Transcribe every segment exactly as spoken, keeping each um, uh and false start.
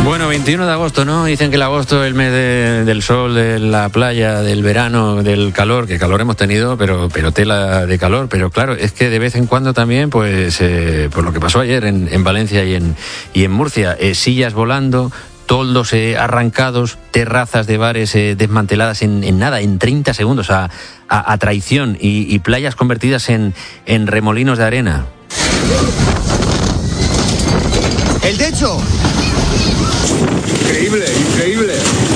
Bueno, veintiuno de agosto, ¿no? Dicen que el agosto es el mes de, del sol, de la playa, del verano, del calor, que calor hemos tenido, pero pero tela de calor. Pero claro, es que de vez en cuando también, pues, eh, por lo que pasó ayer en, en Valencia y en, y en Murcia, eh, sillas volando, toldos eh, arrancados, terrazas de bares eh, desmanteladas en, en nada, en treinta segundos, a, a, a traición, y, y playas convertidas en, en remolinos de arena. ¡El techo! Increíble, increíble.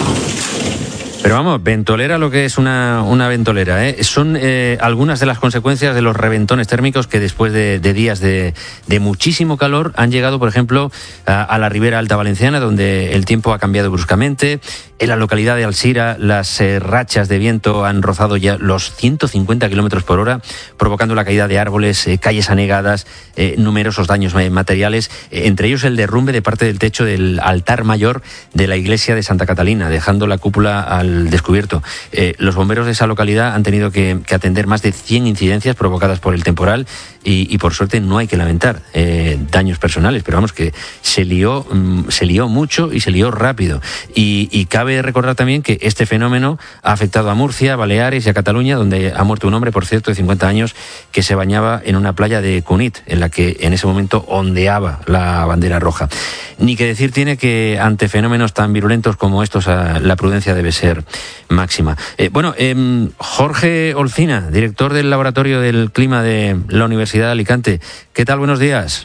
Pero vamos, ventolera lo que es una, una ventolera, ¿eh? Son eh, algunas de las consecuencias de los reventones térmicos que después de, de días de, de muchísimo calor han llegado, por ejemplo, a, a la Ribera Alta Valenciana, donde el tiempo ha cambiado bruscamente. En la localidad de Alsira, las eh, rachas de viento han rozado ya los ciento cincuenta kilómetros por hora, provocando la caída de árboles, eh, calles anegadas, eh, numerosos daños materiales, eh, entre ellos el derrumbe de parte del techo del altar mayor de la iglesia de Santa Catalina, dejando la cúpula al descubierto. Eh, los bomberos de esa localidad han tenido que, que atender más de cien incidencias provocadas por el temporal y, y por suerte no hay que lamentar eh, daños personales, pero vamos, que se lió, mm, se lió mucho y se lió rápido. Y, y cabe recordar también que este fenómeno ha afectado a Murcia, Baleares y a Cataluña, donde ha muerto un hombre, por cierto, de cincuenta años, que se bañaba en una playa de Cunit, en la que en ese momento ondeaba la bandera roja. Ni que decir tiene que ante fenómenos tan virulentos como estos la prudencia debe ser máxima. Eh, bueno, eh, Jorge Olcina, director del Laboratorio del Clima de la Universidad de Alicante. ¿Qué tal? Buenos días.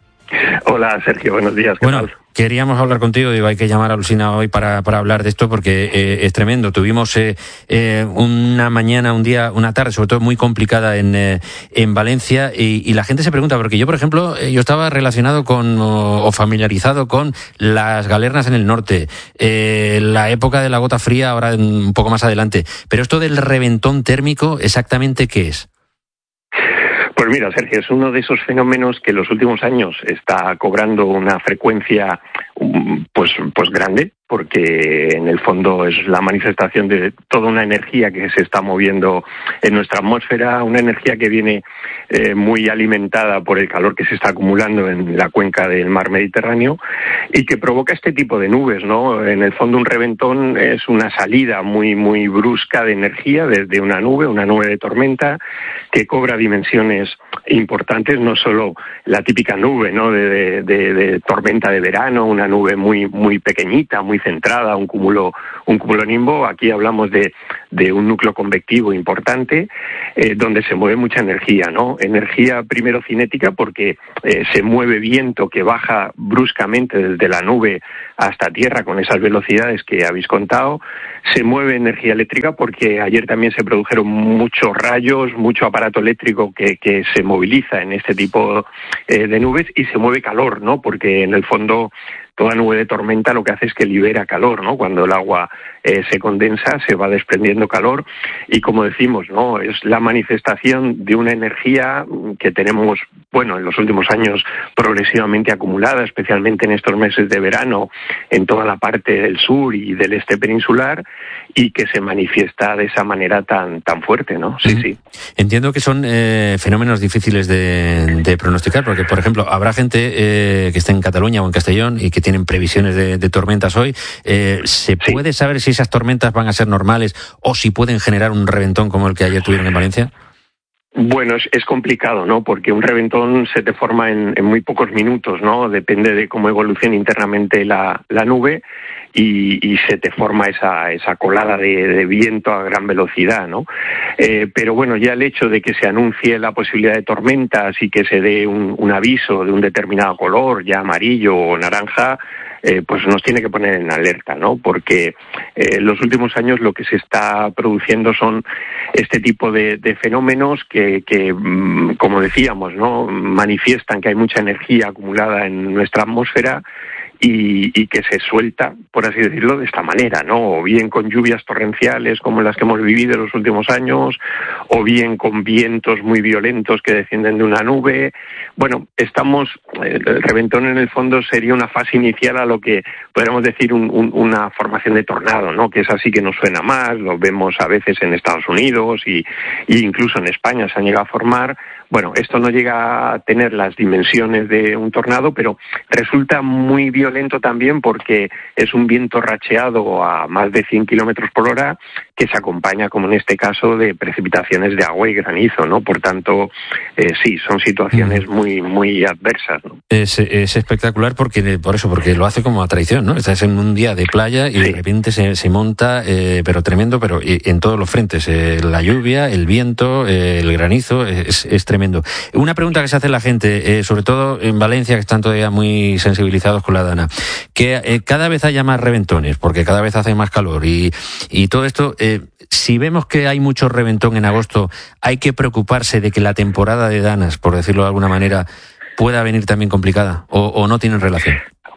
Hola, Sergio. Buenos días. ¿Qué bueno, tal? Queríamos hablar contigo, digo, hay que llamar a Olcina hoy para, para hablar de esto porque eh, es tremendo. Tuvimos eh, eh, una mañana, un día, una tarde, sobre todo muy complicada en, eh, en Valencia y, y la gente se pregunta, porque yo, por ejemplo, eh, yo estaba relacionado con o, o familiarizado con las galernas en el norte, eh, la época de la gota fría, ahora un poco más adelante. Pero esto del reventón térmico, ¿exactamente qué es? Pues mira, Sergio, es uno de esos fenómenos que en los últimos años está cobrando una frecuencia pues, pues grande, porque en el fondo es la manifestación de toda una energía que se está moviendo en nuestra atmósfera, una energía que viene eh, muy alimentada por el calor que se está acumulando en la cuenca del mar Mediterráneo y que provoca este tipo de nubes, ¿no? En el fondo un reventón es una salida muy, muy brusca de energía desde una nube, una nube de tormenta, que cobra dimensiones importantes, no solo la típica nube, ¿no? de, de, de tormenta de verano, una nube muy, muy pequeñita, muy centrada, un cúmulo, un cumulonimbo. Aquí hablamos de, de un núcleo convectivo importante, eh, donde se mueve mucha energía, ¿no? Energía primero cinética, porque eh, se mueve viento que baja bruscamente desde la nube hasta tierra con esas velocidades que habéis contado. Se mueve energía eléctrica porque ayer también se produjeron muchos rayos, mucho aparato eléctrico que, que se moviliza en este tipo eh, de nubes, y se mueve calor, ¿no? Porque en el fondo toda nube de tormenta lo que hace es que libera calor, ¿no? Cuando el agua eh, se condensa, se va desprendiendo calor y, como decimos, ¿no? Es la manifestación de una energía que tenemos, bueno, en los últimos años progresivamente acumulada, especialmente en estos meses de verano, en toda la parte del sur y del este peninsular, y que se manifiesta de esa manera tan tan fuerte, ¿no? Sí, uh-huh. sí. Entiendo que son eh, fenómenos difíciles de, de pronosticar, porque, por ejemplo, habrá gente eh, que esté en Cataluña o en Castellón y que tienen previsiones de, de tormentas hoy. Eh, ¿Se puede sí. saber si esas tormentas van a ser normales o si pueden generar un reventón como el que ayer tuvieron en Valencia? Bueno, es, es complicado, ¿no? Porque un reventón se te forma en, en muy pocos minutos, ¿no? Depende de cómo evolucione internamente la, la nube y, y se te forma esa, esa colada de, de viento a gran velocidad, ¿no? Eh, pero bueno, ya el hecho de que se anuncie la posibilidad de tormentas y que se dé un, un aviso de un determinado color, ya amarillo o naranja, Eh, pues nos tiene que poner en alerta, ¿no? Porque eh, en los últimos años lo que se está produciendo son este tipo de, de fenómenos que, que, como decíamos, ¿no? Manifiestan que hay mucha energía acumulada en nuestra atmósfera y, y que se suelta, por así decirlo, de esta manera, ¿no? O bien con lluvias torrenciales como las que hemos vivido en los últimos años, o bien con vientos muy violentos que descienden de una nube. Bueno, estamos, el reventón en el fondo sería una fase inicial a lo que podríamos decir un, un, una formación de tornado, ¿no? Que es así que nos suena más, lo vemos a veces en Estados Unidos y, y incluso en España se han llegado a formar. Bueno, esto no llega a tener las dimensiones de un tornado, pero resulta muy violento violento también porque es un viento racheado a más de cien kilómetros por hora que se acompaña, como en este caso, de precipitaciones de agua y granizo, ¿no? Por tanto, eh, sí, son situaciones muy muy adversas, ¿no? Es, es espectacular porque por eso, porque lo hace como a traición, ¿no? Estás en un día de playa y sí. de repente se, se monta, eh, pero tremendo, pero en todos los frentes, eh, la lluvia, el viento, eh, el granizo, es, es tremendo. Una pregunta que se hace la gente, eh, sobre todo en Valencia, que están todavía muy sensibilizados con la Dana, que eh, cada vez haya más reventones, porque cada vez hace más calor y, y todo esto... Eh, si vemos que hay mucho reventón en agosto, ¿hay que preocuparse de que la temporada de danas, por decirlo de alguna manera, pueda venir también complicada o, o no tienen relación?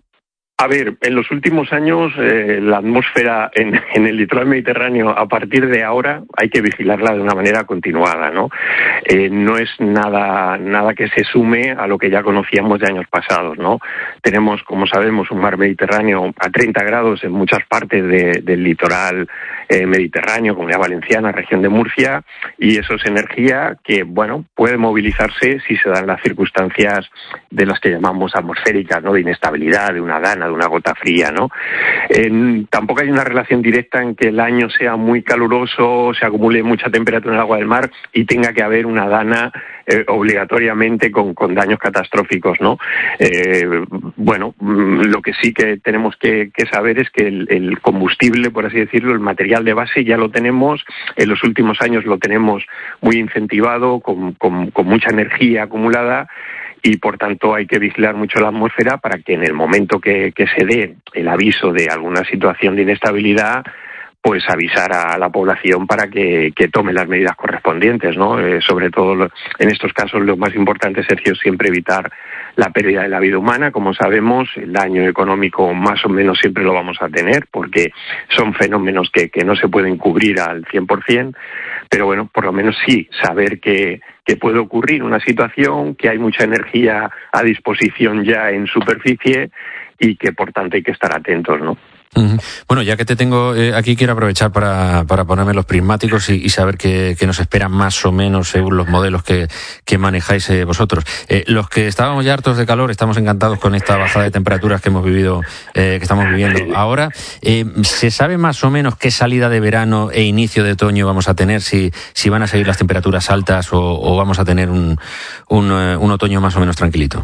A ver, en los últimos años eh, la atmósfera en, en el litoral mediterráneo, a partir de ahora, hay que vigilarla de una manera continuada, ¿no? Eh, no es nada nada que se sume a lo que ya conocíamos de años pasados, ¿no? Tenemos, como sabemos, un mar Mediterráneo a treinta grados en muchas partes de, del litoral eh, mediterráneo, Comunidad Valenciana, región de Murcia, y eso es energía que, bueno, puede movilizarse si se dan las circunstancias de las que llamamos atmosféricas, ¿no? De inestabilidad, de una dana, de una gota fría, ¿no? Eh, tampoco hay una relación directa en que el año sea muy caluroso, se acumule mucha temperatura en el agua del mar y tenga que haber una dana eh, obligatoriamente con, con daños catastróficos, ¿no? Eh, bueno, lo que sí que tenemos que, que saber es que el, el combustible, por así decirlo, el material de base ya lo tenemos, en los últimos años lo tenemos muy incentivado, con, con, con mucha energía acumulada, y por tanto hay que vigilar mucho la atmósfera para que en el momento que, que se dé el aviso de alguna situación de inestabilidad, pues avisar a la población para que, que tome las medidas correspondientes, ¿no? Eh, sobre todo lo, en estos casos lo más importante, Sergio, es siempre evitar la pérdida de la vida humana. Como sabemos, el daño económico más o menos siempre lo vamos a tener porque son fenómenos que, que no se pueden cubrir al cien por ciento, pero bueno, por lo menos sí saber que, que puede ocurrir una situación, que hay mucha energía a disposición ya en superficie y que por tanto hay que estar atentos, ¿no? Uh-huh. Bueno, ya que te tengo eh, aquí, quiero aprovechar para, para ponerme los prismáticos y, y saber qué, qué nos espera más o menos según los modelos que, que manejáis eh, vosotros. Eh, los que estábamos ya hartos de calor, estamos encantados con esta bajada de temperaturas que hemos vivido, eh, que estamos viviendo ahora. Eh, ¿Se sabe más o menos qué salida de verano e inicio de otoño vamos a tener? Si, si van a seguir las temperaturas altas o, o vamos a tener un, un, un otoño más o menos tranquilito.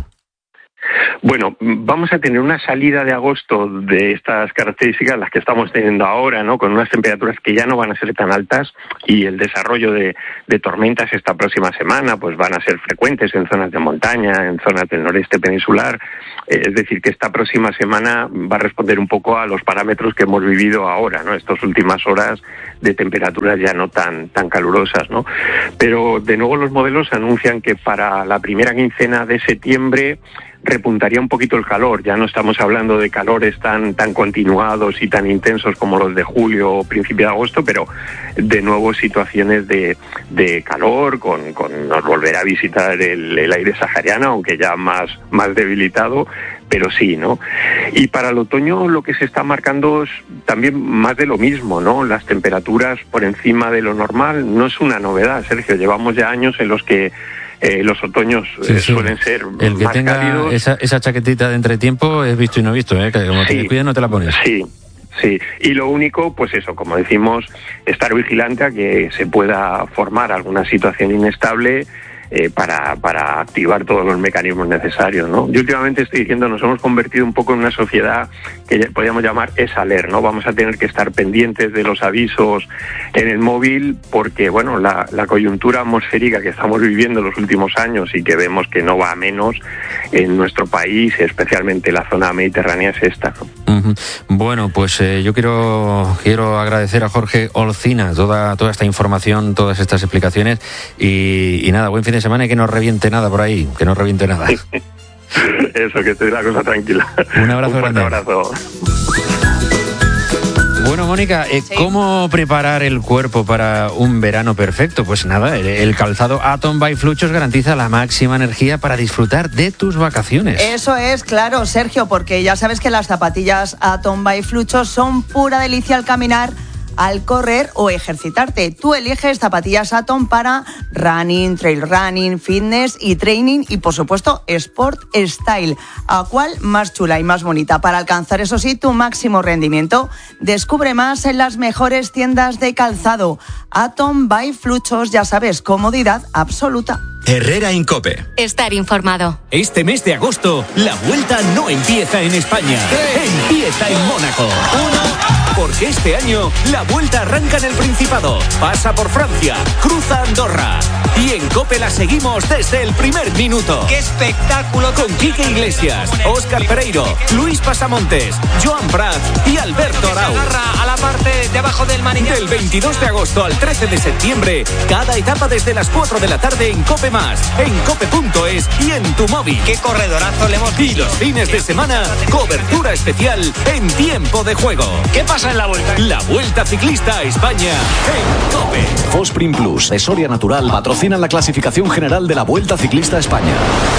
Bueno, vamos a tener una salida de agosto de estas características, las que estamos teniendo ahora, ¿no? Con unas temperaturas que ya no van a ser tan altas y el desarrollo de, de tormentas esta próxima semana pues van a ser frecuentes en zonas de montaña, en zonas del noreste peninsular. Eh, es decir, que esta próxima semana va a responder un poco a los parámetros que hemos vivido ahora, ¿no? Estas últimas horas de temperaturas ya no tan, tan calurosas, ¿no? Pero de nuevo los modelos anuncian que para la primera quincena de septiembre repuntaría un poquito el calor. Ya no estamos hablando de calores tan tan continuados y tan intensos como los de julio o principio de agosto, pero de nuevo situaciones de, de calor, con, con nos volverá a visitar el, el aire sahariano, aunque ya más, más debilitado, pero sí, ¿no? Y para el otoño lo que se está marcando es también más de lo mismo, ¿no? Las temperaturas por encima de lo normal no es una novedad, Sergio. Llevamos ya años en los que Eh, los otoños sí, eh, sí. suelen ser el que más tenga cálidos. Esa, esa chaquetita de entretiempo es visto y no visto, ¿eh? Que como sí. te descuidas no te la pones. Sí, sí. Y lo único, pues eso, como decimos, estar vigilante a que se pueda formar alguna situación inestable eh, para, para activar todos los mecanismos necesarios, ¿no? Yo últimamente estoy diciendo, nos hemos convertido un poco en una sociedad que podríamos llamar es-aler, ¿no? Vamos a tener que estar pendientes de los avisos en el móvil porque, bueno, la, la coyuntura atmosférica que estamos viviendo en los últimos años y que vemos que no va a menos en nuestro país, especialmente en la zona mediterránea, es esta, ¿no? Uh-huh. Bueno, pues eh, yo quiero quiero agradecer a Jorge Olcina toda toda esta información, todas estas explicaciones y, y nada, buen fin de semana y que no reviente nada por ahí, que no reviente nada. Eso, que esté la cosa tranquila. Un abrazo Un grande. Un abrazo. Bueno, Mónica, eh, sí. ¿cómo preparar el cuerpo para un verano perfecto? Pues nada, el, el calzado Atom by Fluchos garantiza la máxima energía para disfrutar de tus vacaciones. Eso es, claro, Sergio, porque ya sabes que las zapatillas Atom by Fluchos son pura delicia al caminar, al correr o ejercitarte. Tú eliges zapatillas Atom para running, trail running, fitness y training y, por supuesto, sport style. ¿A cuál más chula y más bonita? Para alcanzar, eso sí, tu máximo rendimiento. Descubre más en las mejores tiendas de calzado. Atom by Fluchos, ya sabes, comodidad absoluta. Herrera Incope. Estar informado. Este mes de agosto, la vuelta no empieza en España. Empieza en Mónaco. Uno. Porque este año la vuelta arranca en el Principado, pasa por Francia, cruza Andorra. Y en COPE la seguimos desde el primer minuto. ¡Qué espectáculo! Con Quique Iglesias, Óscar Pereiro, Luis Pasamontes, Joan Prat y Alberto Arau. A la parte de abajo del manillar. Del veintidós de agosto al trece de septiembre, cada etapa desde las cuatro de la tarde en COPE Más, en cope punto es y en tu móvil. ¡Qué corredorazo le hemos visto! Y los fines de semana, cobertura especial en tiempo de juego. ¿Qué pasa en la vuelta? La Vuelta Ciclista a España en COPE. Fosprin Plus de Soria Natural patrocinan la clasificación general de la Vuelta Ciclista a España.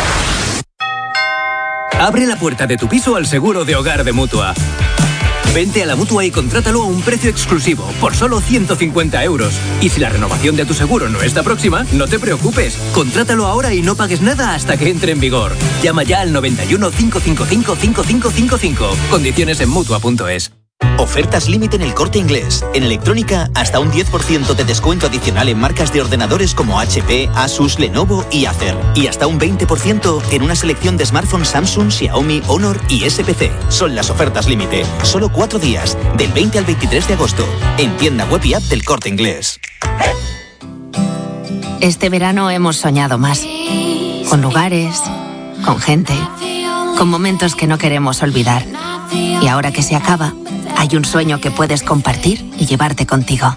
Abre la puerta de tu piso al seguro de hogar de Mutua. Vente a la Mutua y contrátalo a un precio exclusivo, por solo ciento cincuenta euros. Y si la renovación de tu seguro no está próxima, no te preocupes. Contrátalo ahora y no pagues nada hasta que entre en vigor. Llama ya al noventa y uno, cinco cinco cinco, cinco cinco cinco cinco. Condiciones en Mutua punto es. Ofertas límite en El Corte Inglés. En electrónica, hasta un diez por ciento de descuento adicional en marcas de ordenadores como H P, Asus, Lenovo y Acer. Y hasta un veinte por ciento en una selección de smartphones Samsung, Xiaomi, Honor y S P C. Son las ofertas límite. Solo cuatro días, del veinte al veintitrés de agosto. En tienda web y app del Corte Inglés. Este verano hemos soñado más. Con lugares, con gente, con momentos que no queremos olvidar. Y ahora que se acaba, hay un sueño que puedes compartir y llevarte contigo.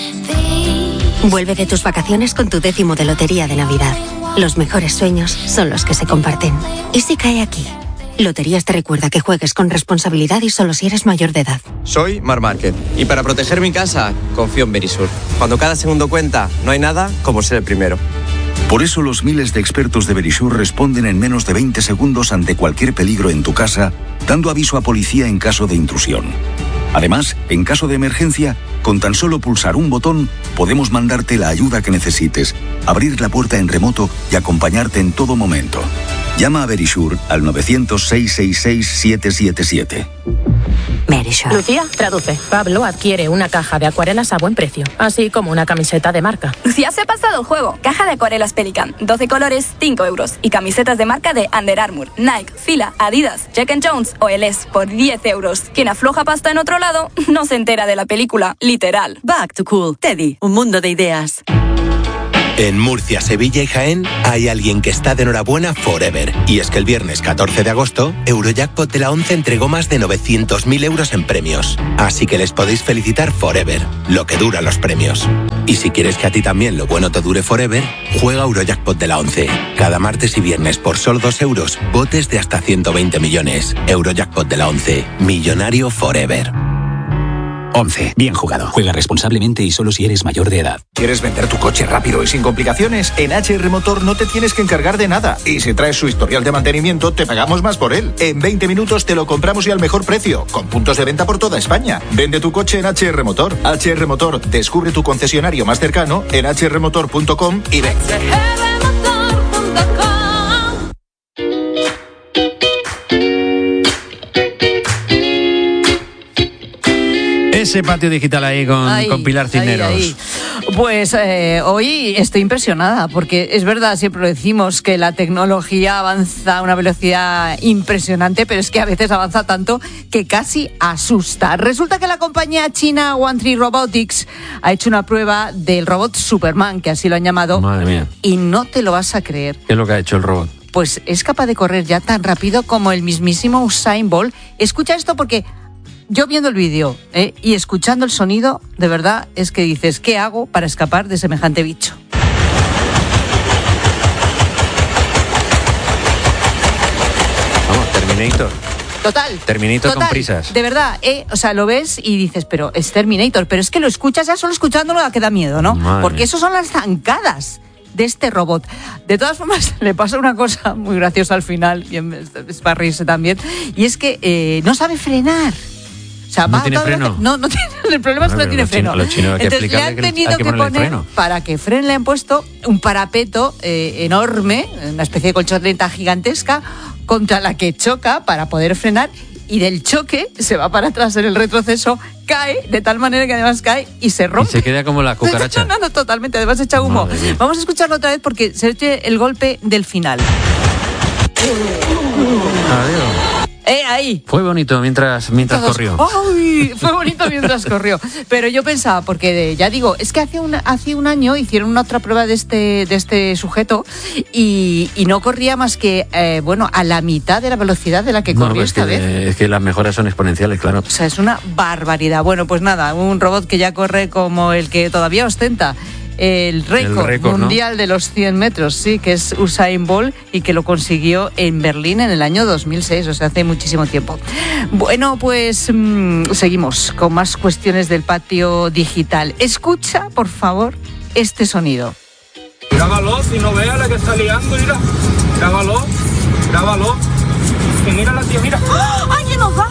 Vuelve de tus vacaciones con tu décimo de lotería de Navidad. Los mejores sueños son los que se comparten. ¿Y si cae aquí? Loterías te recuerda que juegues con responsabilidad y solo si eres mayor de edad. Soy Mar Márquez y para proteger mi casa confío en Verisur. Cuando cada segundo cuenta, no hay nada como ser el primero. Por eso los miles de expertos de Verisur responden en menos de veinte segundos ante cualquier peligro en tu casa, dando aviso a policía en caso de intrusión. Además, en caso de emergencia, con tan solo pulsar un botón, podemos mandarte la ayuda que necesites, abrir la puerta en remoto y acompañarte en todo momento. Llama a Verisur al novecientos, seiscientos sesenta y seis, siete siete siete. Verisur. Lucía, traduce. Pablo adquiere una caja de acuarelas a buen precio, así como una camiseta de marca. Lucía se ha pasado el juego. Caja de acuarelas Pelican, doce colores, cinco euros. Y camisetas de marca de Under Armour, Nike, Fila, Adidas, Jack and Jones o Eles por diez euros. Quien afloja pasta en otro lado no se entera de la película, literal. Back to Cool. Teddy, un mundo de ideas. En Murcia, Sevilla y Jaén hay alguien que está de enhorabuena forever. Y es que el viernes catorce de agosto, Eurojackpot de la ONCE entregó más de novecientos mil euros en premios. Así que les podéis felicitar forever, lo que dura los premios. Y si quieres que a ti también lo bueno te dure forever, juega Eurojackpot de la ONCE. Cada martes y viernes por solo dos euros, botes de hasta ciento veinte millones. Eurojackpot de la ONCE, millonario forever. once. Bien jugado. Juega responsablemente y solo si eres mayor de edad. ¿Quieres vender tu coche rápido y sin complicaciones? En H R Motor no te tienes que encargar de nada. Y si traes su historial de mantenimiento, te pagamos más por él. En veinte minutos te lo compramos y al mejor precio, con puntos de venta por toda España. Vende tu coche en H R Motor. H R Motor, descubre tu concesionario más cercano en h r motor punto com y ven. Ese patio digital ahí con, ay, con Pilar Cisneros. Ay, ay. Pues eh, hoy estoy impresionada porque es verdad, siempre lo decimos, que la tecnología avanza a una velocidad impresionante, pero es que a veces avanza tanto que casi asusta. Resulta que la compañía china One Tree Robotics ha hecho una prueba del robot Superman, que así lo han llamado. Madre mía. Y no te lo vas a creer. ¿Qué es lo que ha hecho el robot? Pues es capaz de correr ya tan rápido como el mismísimo Usain Bolt. Escucha esto porque yo viendo el vídeo ¿eh? y escuchando el sonido, de verdad es que dices, ¿qué hago para escapar de semejante bicho? Vamos, Terminator. Total. Terminator total, con prisas. De verdad, ¿eh? O sea, lo ves y dices, pero es Terminator, pero es que lo escuchas ya solo escuchándolo que da miedo, ¿no? Madre. Porque eso son las zancadas de este robot. De todas formas, le pasa una cosa muy graciosa al final, y es para reírse también, y es que eh, no sabe frenar. O sea, no va tiene a toda freno. velocidad. No, no tiene, el problema es que no tiene freno. Chino, los chinos hay que Entonces le han que tenido hay que, que, que poner, freno. para que frene, le han puesto un parapeto eh, enorme, una especie de colchoneta gigantesca, contra la que choca para poder frenar, y del choque se va para atrás en el retroceso, cae, de tal manera que además cae y se rompe. Y se queda como la cucaracha. No, no, no, totalmente, además echa humo. Vamos a escucharlo otra vez porque se oye el golpe del final. Adiós. Eh, ahí. Fue bonito mientras, mientras Todos, corrió. ¡Ay! Fue bonito mientras corrió. Pero yo pensaba, porque ya digo, es que hace un, hace un año hicieron una otra prueba de este, de este sujeto y, y no corría más que, eh, bueno, a la mitad de la velocidad de la que corrió No, es esta que, vez. es que las mejoras son exponenciales, claro. O sea, es una barbaridad. Bueno, pues nada, un robot que ya corre como el que todavía ostenta el récord, El récord, mundial, ¿no?, de los cien metros, sí, que es Usain Bolt, y que lo consiguió en Berlín en el año dos mil seis, o sea, hace muchísimo tiempo. Bueno, pues mmm, seguimos con más cuestiones del patio digital. Escucha, por favor, este sonido. Grábalo, si no veas la que está liando, mira. Grábalo, grábalo. Y mira la tía, mira. ¡Ay, que nos va!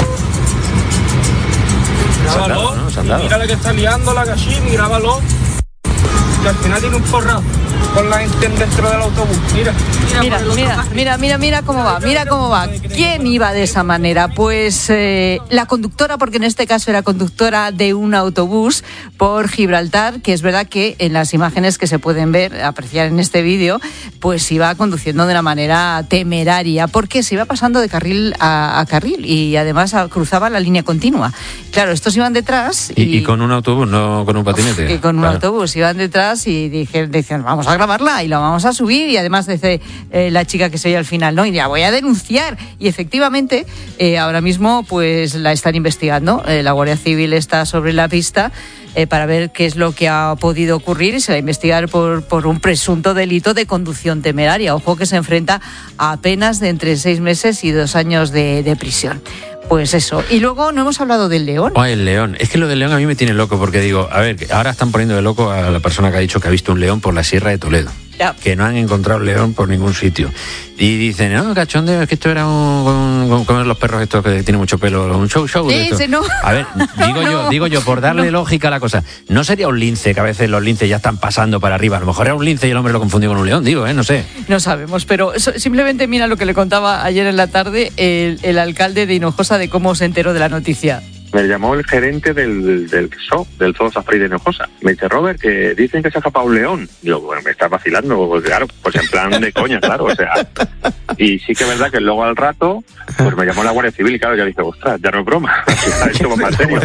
Grábalo, ¿no? y mira la que está liando la gallina, y grábalo. Que al final tiene un porrado con la gente dentro del autobús. Mira, Mira, mira, mira, mira, mira cómo va, mira cómo va. ¿Quién iba de esa manera? Pues eh, la conductora, porque en este caso era conductora de un autobús por Gibraltar, que es verdad que en las imágenes que se pueden ver, apreciar en este vídeo, pues iba conduciendo de una manera temeraria, porque se iba pasando de carril a, a carril y además a, cruzaba la línea continua. Claro, estos iban detrás. Y, y, y con un autobús, no con un patinete. Y con un claro. autobús iban detrás y dije, decían, vamos a grabarla y la vamos a subir, y además dice eh, la chica que se oye al final, no, y ya voy a denunciar. Y efectivamente, eh, ahora mismo pues la están investigando, eh, la Guardia Civil está sobre la pista eh, para ver qué es lo que ha podido ocurrir, y se va a investigar por, por un presunto delito de conducción temeraria. Ojo, que se enfrenta a penas de entre seis meses y dos años de, de prisión. Pues eso. Y luego no hemos hablado del león. Oh, el león. Es que lo del león a mí me tiene loco, porque digo, a ver, ahora están poniendo de loco a la persona que ha dicho que ha visto un león por la Sierra de Toledo. Ya. Que no han encontrado león por ningún sitio. Y dicen, no, cachondeo, es que esto era un, un, como los perros estos que tienen mucho pelo, un show show. Sí, ese no. A ver, digo no, yo, digo yo, por darle no. lógica a la cosa, ¿no sería un lince, que a veces los linces ya están pasando para arriba? A lo mejor era un lince y el hombre lo confundió con un león, digo, ¿eh? No sé. No sabemos, pero eso, simplemente mira lo que le contaba ayer en la tarde el, el alcalde de Hinojosa de cómo se enteró de la noticia. Me llamó el gerente del, del zoo, del zoo Safari de Hinojosa. Me dice, Robert, que dicen que se ha escapado un león. Digo, bueno, me estás vacilando, pues, claro, pues en plan de coña, claro, o sea. Y sí que es verdad que luego al rato, pues me llamó la Guardia Civil y claro, ya dije, ostras, ya no es broma, ya esto va más serio.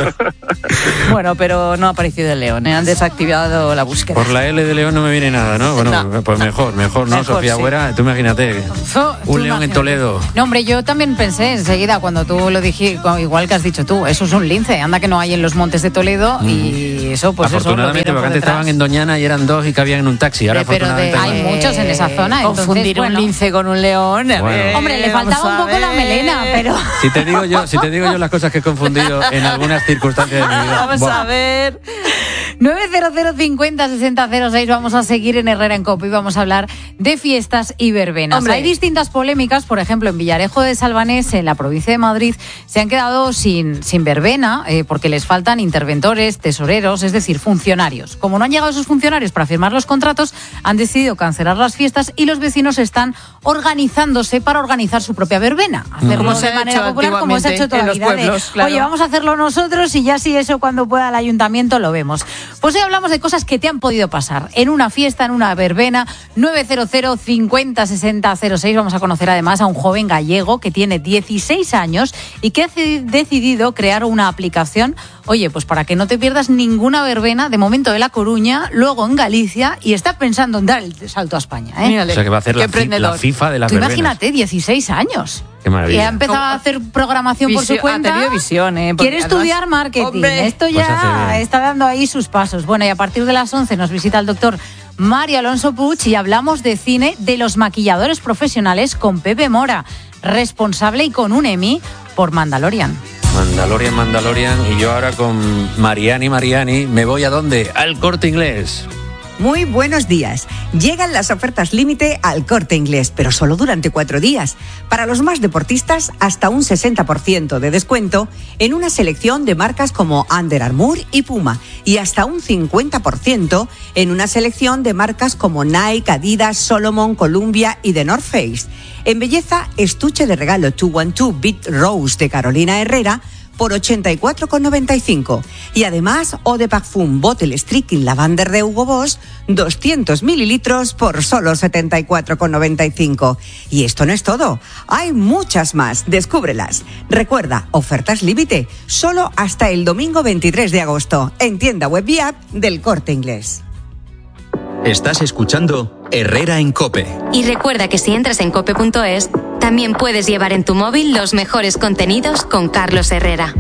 Bueno, pero no ha aparecido el león, ¿eh? Han desactivado la búsqueda. Por la L de león no me viene nada, ¿no? Bueno, No. pues mejor, mejor, ¿no, Mejor, Sofía sí. Buera? Tú imagínate, Tú un león en imagínate. Toledo. No, hombre, yo también pensé enseguida cuando tú lo dijiste, igual que has dicho tú, eso es un lince, anda que no hay en los montes de Toledo Mm. y eso, pues eso lo Afortunadamente, vieron porque por antes detrás. estaban en Doñana y eran dos y cabían en un taxi. Ahora, Eh, pero de- afortunadamente, Hay muchos en esa zona, entonces, Confundir bueno. un lince con un león. a Bueno. ver, Hombre, le vamos faltaba a un poco la ver. melena, pero... Si te digo yo, si te digo yo las cosas que he confundido en algunas circunstancias de mi vida. Vamos Buah. a ver. nueve cero cero cincuenta sesenta cero seis, vamos a seguir en Herrera en Cope y vamos a hablar de fiestas y verbenas. Hombre. Hay distintas polémicas, por ejemplo, en Villarejo de Salvanés, en la provincia de Madrid, se han quedado sin, sin verbena eh, porque les faltan interventores, tesoreros, es decir, funcionarios. Como no han llegado esos funcionarios para firmar los contratos, han decidido cancelar las fiestas y los vecinos están organizándose para organizar su propia verbena. Hacerlo Como se de ha manera hecho popular, como se ha hecho toda en la los vida. de, pueblos, claro. Oye, vamos a hacerlo nosotros y ya si eso cuando pueda el ayuntamiento lo vemos. Pues hoy hablamos de cosas que te han podido pasar en una fiesta, en una verbena. Nueve cero cero cincuenta sesenta cero seis. Vamos a conocer además a un joven gallego que tiene dieciséis años y que ha ce- decidido crear una aplicación, oye, pues para que no te pierdas ninguna verbena, de momento de La Coruña, luego en Galicia, y está pensando en dar el salto a España, ¿eh? Mírale, O sea que va a hacer qué la, fi- la emprendedor. FIFA de las Tú verbenas. imagínate, dieciséis años. Qué Y maravilla. ha empezado a hacer programación por su Visio- cuenta. Ha tenido visión, ¿eh? Porque Quiere además- estudiar marketing. Hombre. Esto Pues hace ya bien. está dando ahí sus pasos. Bueno, y a partir de las once nos visita el doctor Mario Alonso Puig y hablamos de cine, de los maquilladores profesionales con Pepe Mora, responsable y con un Emmy por Mandalorian. Mandalorian, Mandalorian. Y yo ahora con Mariani, Mariani, ¿me voy a dónde? Al Corte Inglés. Muy buenos días. Llegan las ofertas límite al Corte Inglés, pero solo durante cuatro días. Para los más deportistas, hasta un sesenta por ciento de descuento en una selección de marcas como Under Armour y Puma y hasta un cincuenta por ciento en una selección de marcas como Nike, Adidas, Solomon, Columbia y The North Face. En belleza, estuche de regalo dos doce Beat Rose de Carolina Herrera por ochenta y cuatro con noventa y cinco. Y además, Eau de Parfum Bottle Streaking Lavender de Hugo Boss, doscientos mililitros por solo setenta y cuatro con noventa y cinco. Y esto no es todo. Hay muchas más. Descúbrelas. Recuerda, ofertas límite, solo hasta el domingo veintitrés de agosto, en tienda web y app del Corte Inglés. Estás escuchando Herrera en COPE. Y recuerda que si entras en cope punto es, también puedes llevar en tu móvil los mejores contenidos con Carlos Herrera.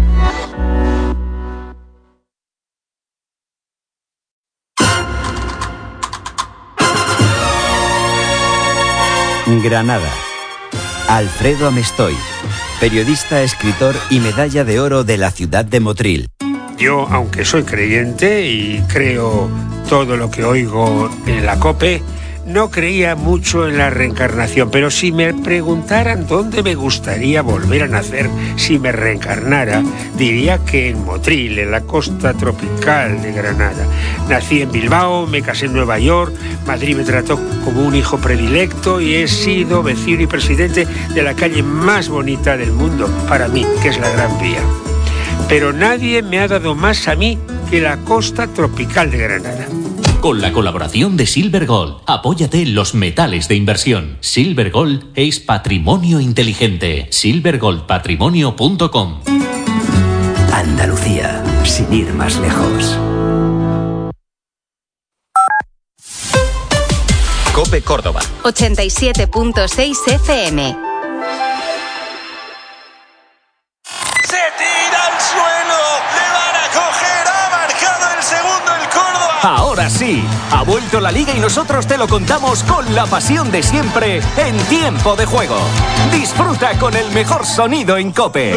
Granada. Alfredo Amestoy, periodista, escritor y medalla de oro de la ciudad de Motril. Yo, aunque soy creyente y creo todo lo que oigo en la COPE, no creía mucho en la reencarnación, pero si me preguntaran dónde me gustaría volver a nacer si me reencarnara, diría que en Motril, en la costa tropical de Granada. Nací en Bilbao, me casé en Nueva York, Madrid me trató como un hijo predilecto y he sido vecino y presidente de la calle más bonita del mundo, para mí, que es la Gran Vía. Pero nadie me ha dado más a mí que la costa tropical de Granada. Con la colaboración de Silver Gold, apóyate en los metales de inversión. Silver Gold es patrimonio inteligente. silver gold patrimonio punto com. Andalucía, sin ir más lejos. COPE Córdoba. ochenta y siete punto seis F M. Ahora sí, ha vuelto la Liga y nosotros te lo contamos con la pasión de siempre en tiempo de juego. Disfruta con el mejor sonido en COPE.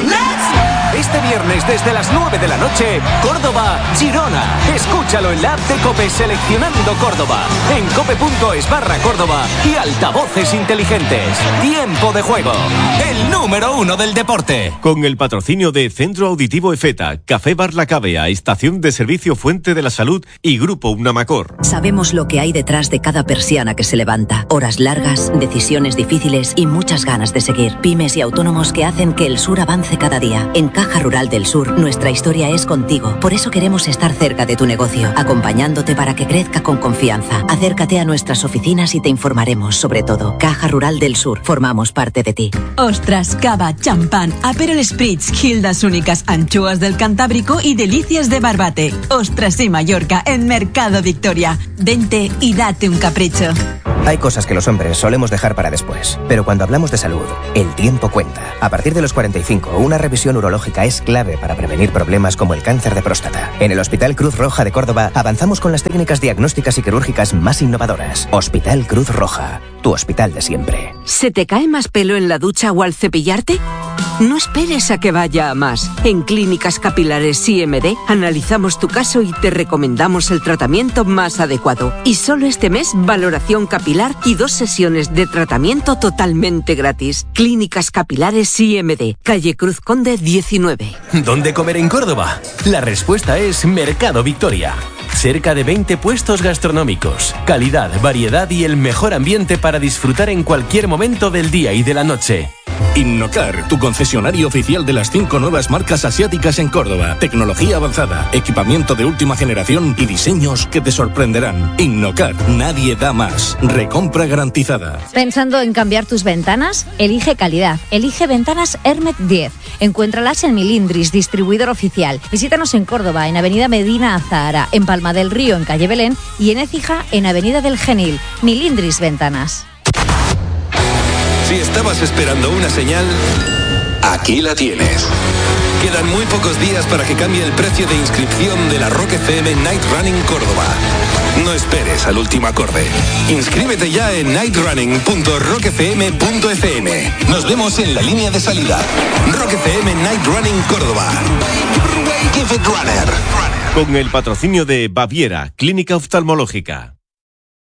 Este viernes desde las nueve de la noche, Córdoba-Girona. Escúchalo en la app de COPE seleccionando Córdoba, en cope punto es barra Córdoba y altavoces inteligentes. Tiempo de juego, el número uno del deporte. Con el patrocinio de Centro Auditivo EFETA, Café Bar La Cavea, Estación de Servicio Fuente de la Salud y Grupo Unamacor. Sabemos lo que hay detrás de cada persiana que se levanta. Horas largas, decisiones difíciles y muchas ganas de seguir. Pymes y autónomos que hacen que el sur avance cada día. En Caja Rural del Sur, nuestra historia es contigo. Por eso queremos estar cerca de tu negocio, acompañándote para que crezca con confianza. Acércate a nuestras oficinas y te informaremos sobre todo. Caja Rural del Sur, formamos parte de ti. Ostras, cava, champán, Aperol Spritz, gildas únicas, anchoas del Cantábrico y delicias de Barbate. Ostras y Mallorca en Mercado Victoria. Vente y date un capricho. Hay cosas que los hombres solemos dejar para después, pero cuando hablamos de salud, el tiempo cuenta. A partir de los cuarenta y cinco, una revisión urológica es clave para prevenir problemas como el cáncer de próstata. En el Hospital Cruz Roja de Córdoba avanzamos con las técnicas diagnósticas y quirúrgicas más innovadoras. Hospital Cruz Roja, tu hospital de siempre. ¿Se te cae más pelo en la ducha o al cepillarte? No esperes a que vaya a más. En Clínicas Capilares I M D analizamos tu caso y te recomendamos el tratamiento más adecuado. Y solo este mes, valoración capilar y dos sesiones de tratamiento totalmente gratis. Clínicas Capilares I M D, calle Cruz Conde diecinueve. ¿Dónde comer en Córdoba? La respuesta es Mercado Victoria. Cerca de veinte puestos gastronómicos, calidad, variedad y el mejor ambiente para disfrutar en cualquier momento del día y de la noche. Innocar, tu concesionario oficial de las cinco nuevas marcas asiáticas en Córdoba. Tecnología avanzada, equipamiento de última generación y diseños que te sorprenderán. Innocar, nadie da más. Recompra garantizada. ¿Pensando en cambiar tus ventanas? Elige calidad. Elige Ventanas Hermet diez. Encuéntralas en Milindris, distribuidor oficial. Visítanos en Córdoba, en Avenida Medina Azahara, en Palma del Río, en calle Belén y en Écija, en Avenida del Genil. Milindris Ventanas. Si estabas esperando una señal, aquí la tienes. Quedan muy pocos días para que cambie el precio de inscripción de la Rock F M Night Running Córdoba. No esperes al último acorde. Inscríbete ya en night running punto rock f m punto f m. Nos vemos en la línea de salida. Rock F M Night Running Córdoba. Give it runner. Con el patrocinio de Baviera, Clínica Oftalmológica.